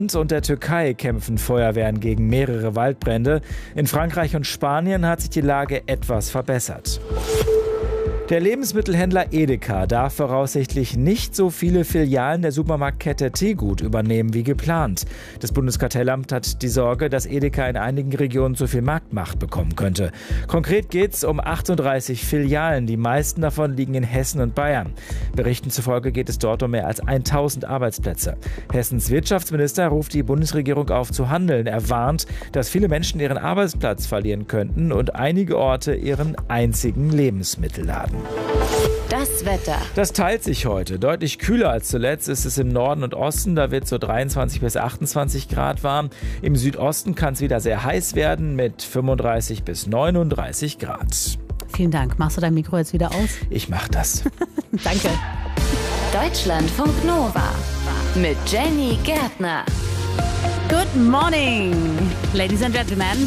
Und der Türkei kämpfen Feuerwehren gegen mehrere Waldbrände. In Frankreich und Spanien hat sich die Lage etwas verbessert. Der Lebensmittelhändler Edeka darf voraussichtlich nicht so viele Filialen der Supermarktkette Tegut übernehmen wie geplant. Das Bundeskartellamt hat die Sorge, dass Edeka in einigen Regionen zu viel Marktmacht bekommen könnte. Konkret geht es um 38 Filialen. Die meisten davon liegen in Hessen und Bayern. Berichten zufolge geht es dort um mehr als 1000 Arbeitsplätze. Hessens Wirtschaftsminister ruft die Bundesregierung auf zu handeln. Er warnt, dass viele Menschen ihren Arbeitsplatz verlieren könnten und einige Orte ihren einzigen Lebensmittelladen. Das Wetter. Das teilt sich heute. Deutlich kühler als zuletzt ist es im Norden und Osten. Da wird so 23 bis 28 Grad warm. Im Südosten kann es wieder sehr heiß werden mit 35 bis 39 Grad. Vielen Dank. Machst du dein Mikro jetzt wieder aus? Ich mach das. Danke. Deutschlandfunk Nova mit Jenny Gärtner. Good morning, ladies and gentlemen.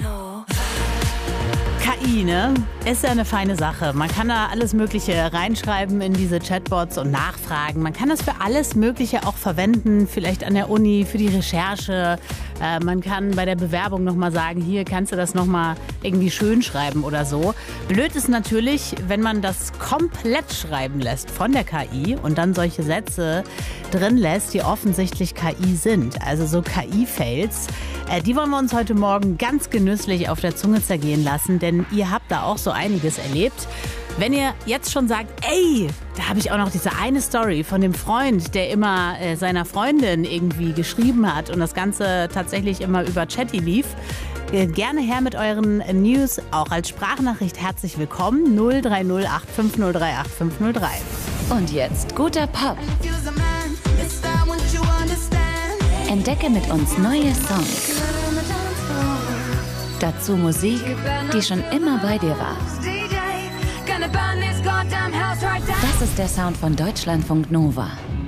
KI, ne? Ist ja eine feine Sache. Man kann da alles Mögliche reinschreiben in diese Chatbots und nachfragen. Man kann das für alles Mögliche auch verwenden, vielleicht an der Uni, für die Recherche. Man kann bei der Bewerbung nochmal sagen, hier kannst du das nochmal irgendwie schön schreiben oder so. Blöd ist natürlich, wenn man das komplett schreiben lässt von der KI und dann solche Sätze drin lässt, die offensichtlich KI sind. Also so KI-Fails. Die wollen wir uns heute Morgen ganz genüsslich auf der Zunge zergehen lassen, denn ihr habt da auch so einiges erlebt. Wenn ihr jetzt schon sagt, ey, da habe ich auch noch diese eine Story von dem Freund, der immer seiner Freundin irgendwie geschrieben hat und das Ganze tatsächlich immer über Chatty lief, gerne her mit euren News, auch als Sprachnachricht herzlich willkommen, 030 85038 503. Und jetzt guter Pop. Entdecke mit uns neue Songs. Dazu Musik, die schon immer bei dir war. Das ist der Sound von Deutschlandfunk Nova.